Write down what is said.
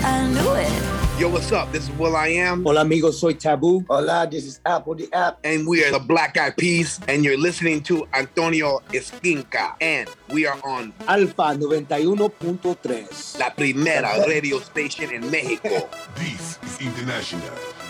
I knew it. Yo, what's up? This is will.i.am. Hola amigos, soy Taboo. Hola, this is Apple the App. And we are the Black Eyed Peas. And you're listening to Antonio Esquinca. And we are on Alfa 91.3. La Primera Radio Station in Mexico. This is International.